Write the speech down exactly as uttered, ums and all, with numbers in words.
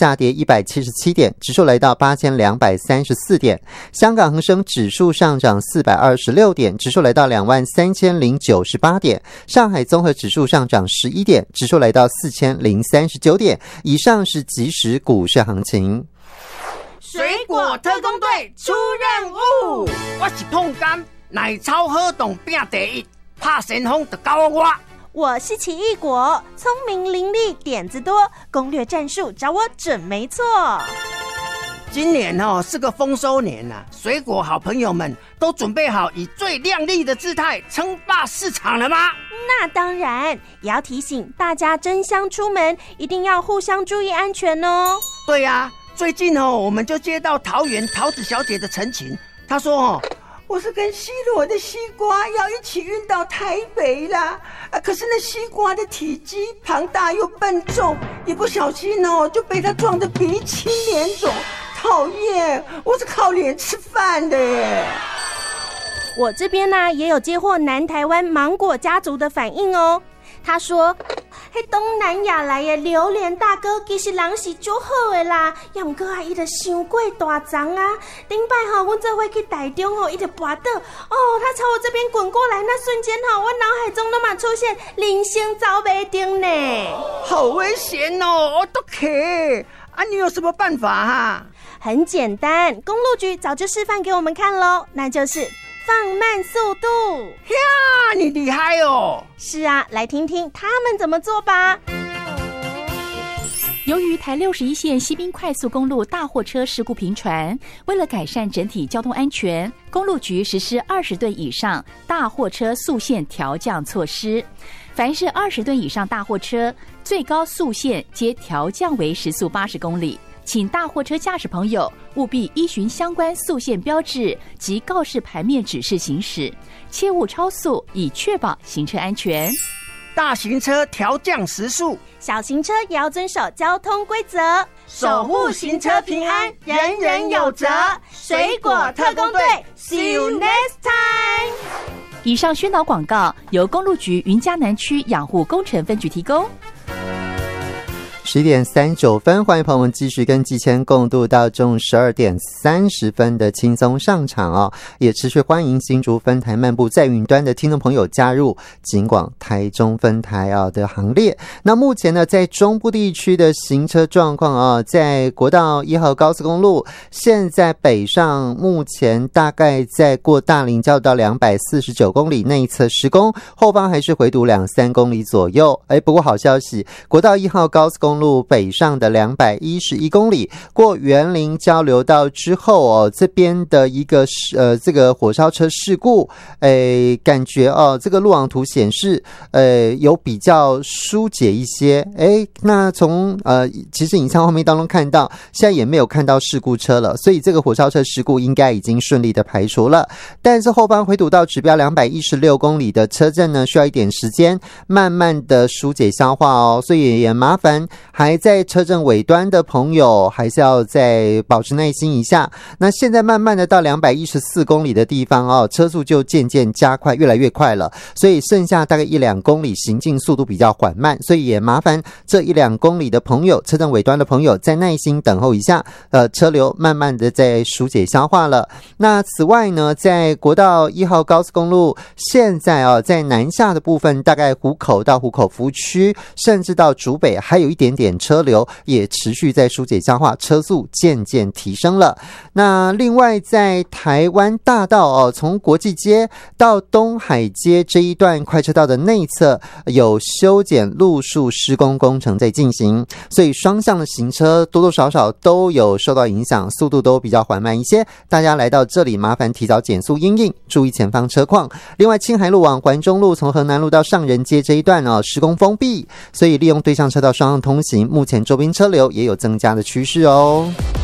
下跌一百七十七点，指数来到八千两百三十四点。香港恒生指数上涨四百二十六点，指数来到两万三千零九十八点。上海综合指数上涨十一点，指数来到四千零三十九点。以上是即时股市行情。 水果特工队出任务，我是碰柑，奶超好动拼第一，拍旋风就交我。 我是奇异果，聪明伶俐，点子多，攻略战术找我准没错。 今年哦是个丰收年啊，水果好朋友们都准备好以最亮丽的姿态称霸市场了吗？ 那当然，也要提醒大家争相出门，一定要互相注意安全哦。 对啊，最近哦我们就接到桃园桃子小姐的陈情，她说哦，我是跟西螺的西瓜要一起运到台北啦，啊，可是那西瓜的体积庞大又笨重，一不小心哦就被它撞得鼻青脸肿。讨厌，我是靠脸吃饭的耶。 我这边呢、啊、也有接获南台湾芒果家族的反应哦。他说，迄东南亚来的榴莲大哥其实人是很好的啦，也不过啊，伊就伤过大张啊。顶摆吼，阮做伙去台中吼，伊就跋倒哦，他朝我这边滚过来，那瞬间吼，我脑海中都嘛出现人生走不定呢。 好危险哦，我都可啊，你有什么办法啊？ 很简单，公路局早就示范给我们看咯，那就是放慢速度。 呀，你厉害哦！ 是啊，来听听他们怎么做吧。 由于台六十一线西滨快速公路大货车事故频传，为了改善整体交通安全，公路局实施二十吨以上大货车速限调降措施。凡是二十吨以上大货车，最高速限皆调降为时速八十公里。请大货车驾驶朋友务必依循相关速限标志及告示牌面指示行驶，切勿超速，以确保行车安全。 大型车调降时速， 小型车也要遵守交通规则， 守护行车平安，人人有责。水果特工队 ，See you next time。 以上宣导广告由公路局云嘉南区养护工程分局提供。 十一点三十九分，欢迎朋友们继续跟季谦共度到中午十二点三十分的轻松上场哦，也持续欢迎新竹分台漫步在云端的听众朋友加入警广台中分台啊的行列。那目前呢，在中部地区的行车状况啊，在国道一号高速公路，现在北上目前大概在过大林交到两百四十九公里内侧施工，后方还是回堵两三公里左右。哎，不过好消息，国道一号高速公路路北上的两百一十一公里，过园林交流道之后哦，这边的一个呃这个火烧车事故，诶，感觉哦，这个路网图显示，呃，有比较疏解一些。诶，那从呃其实影像画面当中看到，现在也没有看到事故车了，所以这个火烧车事故应该已经顺利的排除了。但是后方回堵到指标两百一十六公里的车阵呢，需要一点时间慢慢的疏解消化哦，所以也麻烦还在车阵尾端的朋友还是要再保持耐心一下。那现在慢慢的到两百一十四公里的地方哦，车速就渐渐加快，越来越快了，所以剩下大概一两公里行进速度比较缓慢，所以也麻烦这一两公里的朋友，车阵尾端的朋友再耐心等候一下，呃，车流慢慢的在疏解消化了。那此外呢，在国道一号高速公路现在啊，在南下的部分，大概湖口到湖口服区，甚至到竹北还有一点点车流也持续在疏解消化，车速渐渐提升了。那另外在台湾大道哦，从国际街到东海街这一段快车道的内侧有修剪路树施工工程在进行，所以双向的行车多多少少都有受到影响，速度都比较缓慢一些，大家来到这里麻烦提早减速因应，注意前方车况。另外青海路往环中路从河南路到上仁街这一段哦，施工封闭，所以利用对向车道双向通行，目前周边车流也有增加的趋势哦。